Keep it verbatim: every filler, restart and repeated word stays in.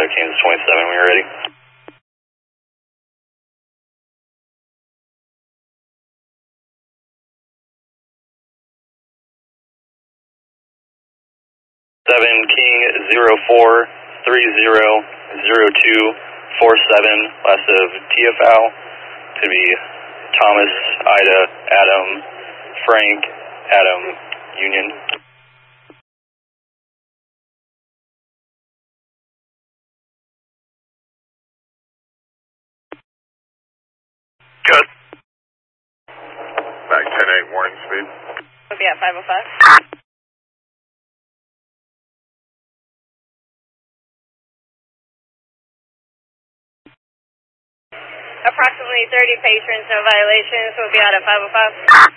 Kansas twenty-seven when you're ready. seven King zero four three zero zero two four seven, last of T F L, to be Thomas, Ida, Adam, Frank, Adam, Union. Good. Back ten eight, warning speed. We'll be at five oh five. Approximately thirty patrons, no violations. We'll be out at five oh five.